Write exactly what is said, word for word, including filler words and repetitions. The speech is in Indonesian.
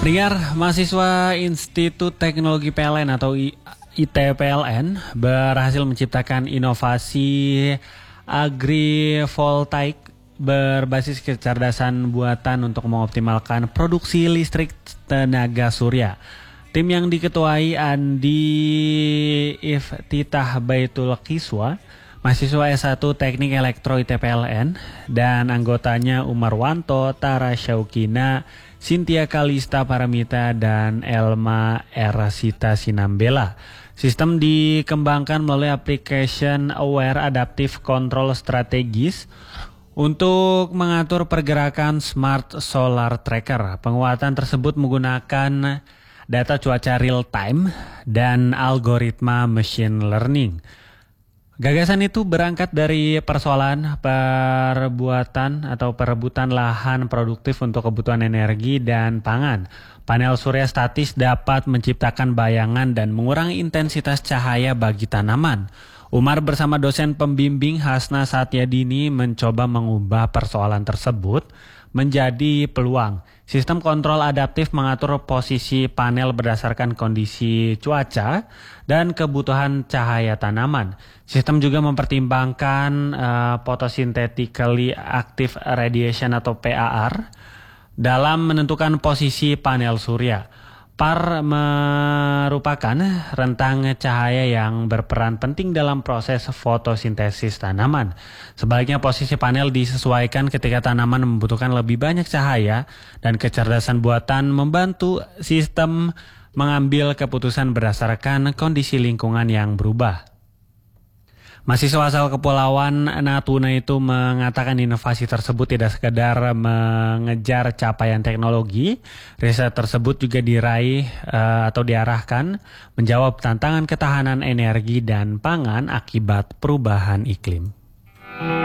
Pendengar, mahasiswa Institut Teknologi P L N atau I T P L N berhasil menciptakan inovasi agrivoltaik berbasis kecerdasan buatan untuk mengoptimalkan produksi listrik tenaga surya. Tim yang diketuai Andi Iftitah Baitul Qiswa, mahasiswa S satu Teknik Elektro I T P L N, dan anggotanya Umar Wanto, Tara Syaukina, Cynthia Kalista Paramita, dan Elma Erasita Sinambela. Sistem dikembangkan melalui application Aware Adaptive Control Strategis untuk mengatur pergerakan Smart Solar Tracker. Penguatan tersebut menggunakan data cuaca real time dan algoritma machine learning. Gagasan itu berangkat dari persoalan perbuatan atau perebutan lahan produktif untuk kebutuhan energi dan pangan. Panel surya statis dapat menciptakan bayangan dan mengurangi intensitas cahaya bagi tanaman. Umar bersama dosen pembimbing Hasna Satyadini mencoba mengubah persoalan tersebut menjadi peluang. Sistem kontrol adaptif mengatur posisi panel berdasarkan kondisi cuaca dan kebutuhan cahaya tanaman. Sistem juga mempertimbangkan uh, photosynthetically active radiation atau P A R dalam menentukan posisi panel surya. P A R merupakan rentang cahaya yang berperan penting dalam proses fotosintesis tanaman. Sebaliknya posisi panel disesuaikan ketika tanaman membutuhkan lebih banyak cahaya, dan kecerdasan buatan membantu sistem mengambil keputusan berdasarkan kondisi lingkungan yang berubah. Mahasiswa asal Kepulauan Natuna itu mengatakan inovasi tersebut tidak sekedar mengejar capaian teknologi. Riset tersebut juga diraih uh, atau diarahkan menjawab tantangan ketahanan energi dan pangan akibat perubahan iklim.